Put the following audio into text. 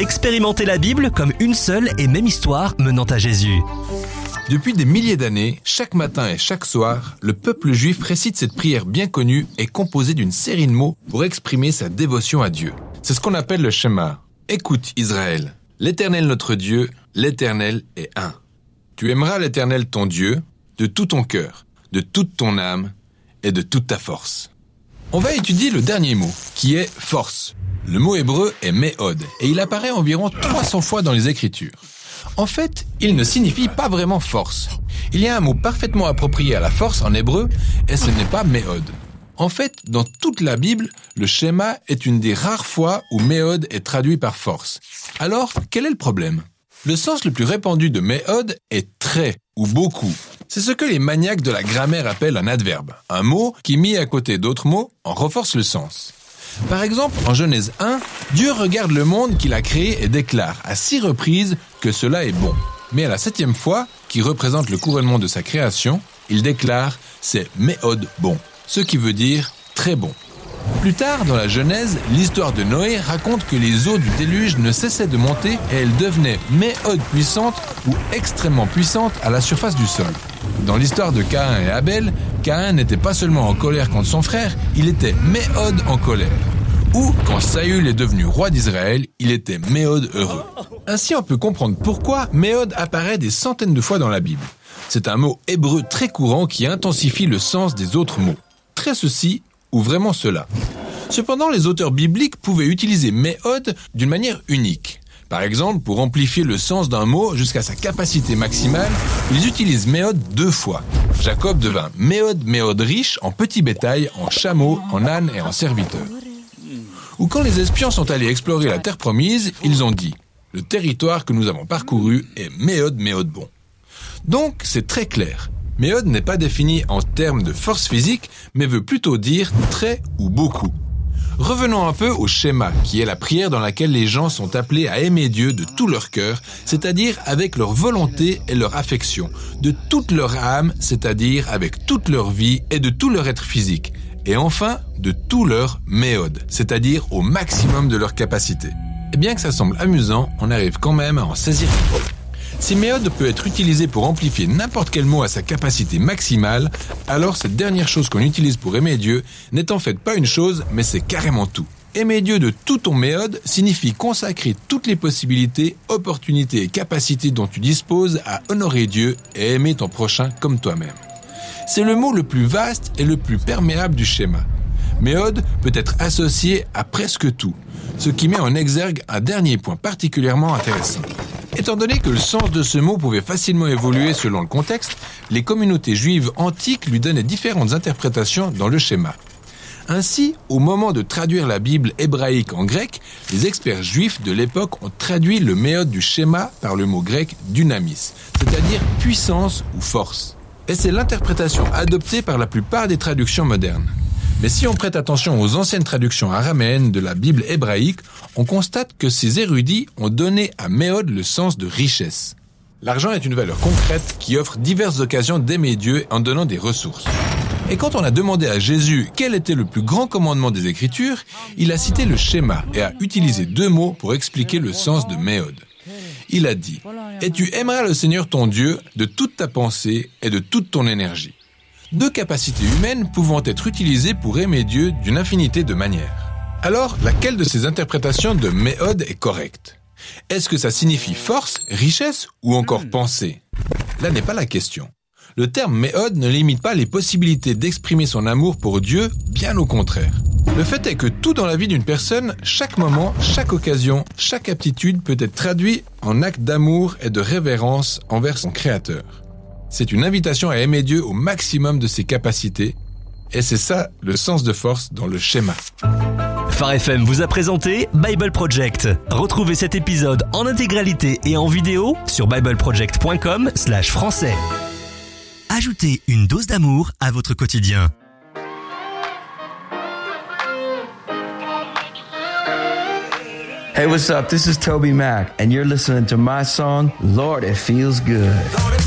Expérimentez la Bible comme une seule et même histoire menant à Jésus. Depuis des milliers d'années, chaque matin et chaque soir, le peuple juif récite cette prière bien connue et composée d'une série de mots pour exprimer sa dévotion à Dieu. C'est ce qu'on appelle le Shema. Écoute Israël, l'Éternel notre Dieu, l'Éternel est un. Tu aimeras l'Éternel ton Dieu de tout ton cœur, de toute ton âme et de toute ta force. On va étudier le dernier mot, qui est force. Le mot hébreu est méhod et il apparaît environ 300 fois dans les Écritures. En fait, il ne signifie pas vraiment force. Il y a un mot parfaitement approprié à la force en hébreu, et ce n'est pas méhod. En fait, dans toute la Bible, le schéma est une des rares fois où méhod est traduit par force. Alors, quel est le problème ? Le sens le plus répandu de méhod est très ou beaucoup. C'est ce que les maniaques de la grammaire appellent un adverbe, un mot qui, mis à côté d'autres mots, en renforce le sens. Par exemple, en Genèse 1, Dieu regarde le monde qu'il a créé et déclare à 6 reprises que cela est bon. Mais à la 7e fois, qui représente le couronnement de sa création, il déclare « c'est méhod bon », ce qui veut dire « très bon ». Plus tard, dans la Genèse, l'histoire de Noé raconte que les eaux du déluge ne cessaient de monter et elles devenaient méhod puissantes ou extrêmement puissantes à la surface du sol. Dans l'histoire de Caïn et Abel, Caïn n'était pas seulement en colère contre son frère, il était méhod en colère. Ou, quand Saül est devenu roi d'Israël, il était méhod heureux. Ainsi, on peut comprendre pourquoi méhod apparaît des centaines de fois dans la Bible. C'est un mot hébreu très courant qui intensifie le sens des autres mots. Très ceci ou vraiment cela. Cependant, les auteurs bibliques pouvaient utiliser méhod d'une manière unique. Par exemple, pour amplifier le sens d'un mot jusqu'à sa capacité maximale, ils utilisent méhod 2 fois. Jacob devint méhod riche en petit bétail, en chameaux, en ânes et en serviteurs. Ou quand les espions sont allés explorer la terre promise, ils ont dit « Le territoire que nous avons parcouru est méhod bon ». Donc, c'est très clair. Méhod n'est pas défini en termes de force physique, mais veut plutôt dire très ou beaucoup. Revenons un peu au schéma, qui est la prière dans laquelle les gens sont appelés à aimer Dieu de tout leur cœur, c'est-à-dire avec leur volonté et leur affection, de toute leur âme, c'est-à-dire avec toute leur vie et de tout leur être physique, et enfin de tout leur méhod, c'est-à-dire au maximum de leur capacité. Et bien que ça semble amusant, on arrive quand même à en saisir le propos. Si méhod peut être utilisé pour amplifier n'importe quel mot à sa capacité maximale, alors cette dernière chose qu'on utilise pour aimer Dieu n'est en fait pas une chose, mais c'est carrément tout. Aimer Dieu de tout ton méhod signifie consacrer toutes les possibilités, opportunités et capacités dont tu disposes à honorer Dieu et aimer ton prochain comme toi-même. C'est le mot le plus vaste et le plus perméable du schéma. Méhod peut être associé à presque tout, ce qui met en exergue un dernier point particulièrement intéressant. Étant donné que le sens de ce mot pouvait facilement évoluer selon le contexte, les communautés juives antiques lui donnaient différentes interprétations dans le schéma. Ainsi, au moment de traduire la Bible hébraïque en grec, les experts juifs de l'époque ont traduit le méhod du schéma par le mot grec dynamis, c'est-à-dire puissance ou force. Et c'est l'interprétation adoptée par la plupart des traductions modernes. Mais si on prête attention aux anciennes traductions araméennes de la Bible hébraïque, on constate que ces érudits ont donné à méhod le sens de richesse. L'argent est une valeur concrète qui offre diverses occasions d'aimer Dieu en donnant des ressources. Et quand on a demandé à Jésus quel était le plus grand commandement des Écritures, il a cité le schéma et a utilisé 2 mots pour expliquer le sens de méhod. Il a dit « Et tu aimeras le Seigneur ton Dieu de toute ta pensée et de toute ton énergie ». 2 capacités humaines pouvant être utilisées pour aimer Dieu d'une infinité de manières. Alors, laquelle de ces interprétations de méhod est correcte ? Est-ce que ça signifie force, richesse ou encore pensée ? Là n'est pas la question. Le terme méhod ne limite pas les possibilités d'exprimer son amour pour Dieu, bien au contraire. Le fait est que tout dans la vie d'une personne, chaque moment, chaque occasion, chaque aptitude peut être traduit en acte d'amour et de révérence envers son Créateur. C'est une invitation à aimer Dieu au maximum de ses capacités, et c'est ça le sens de force dans le schéma. Phare FM vous a présenté Bible Project. Retrouvez cet épisode en intégralité et en vidéo sur bibleproject.com/français. Ajoutez une dose d'amour à votre quotidien. Hey, what's up? This is Toby Mac, and you're listening to my song, Lord, It Feels Good.